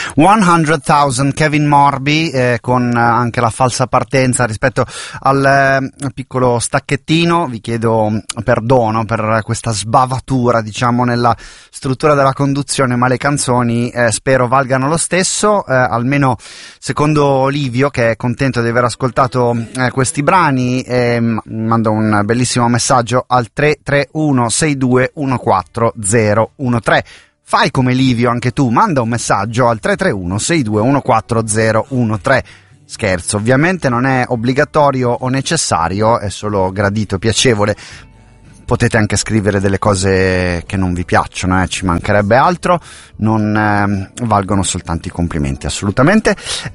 100,000 Kevin Morby, con anche la falsa partenza rispetto al piccolo stacchettino. Vi chiedo perdono per questa sbavatura, diciamo, nella struttura della conduzione, ma le canzoni spero valgano lo stesso, almeno secondo Livio, che è contento di aver ascoltato questi brani. Mando un bellissimo messaggio al 331 6214013. Fai come Livio anche tu, manda un messaggio al 331 6214013. Scherzo, ovviamente non è obbligatorio o necessario, è solo gradito e piacevole. Potete anche scrivere delle cose che non vi piacciono, ci mancherebbe altro, non valgono soltanto i complimenti, assolutamente.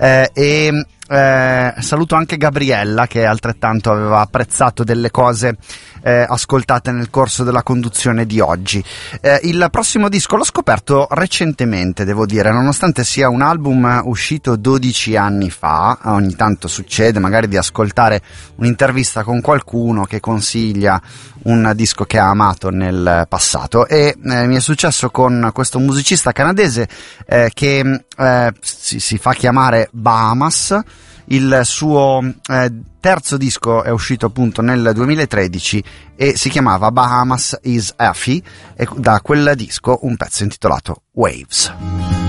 Saluto anche Gabriella, che altrettanto aveva apprezzato delle cose ascoltate nel corso della conduzione di oggi. Il prossimo disco l'ho scoperto recentemente, devo dire, nonostante sia un album uscito 12 anni fa. Ogni tanto succede magari di ascoltare un'intervista con qualcuno che consiglia un disco che ha amato nel passato, e mi è successo con questo musicista canadese che si fa chiamare Bahamas. Il suo terzo disco è uscito appunto nel 2013 e si chiamava Bahamas is Effie, e da quel disco un pezzo intitolato Waves.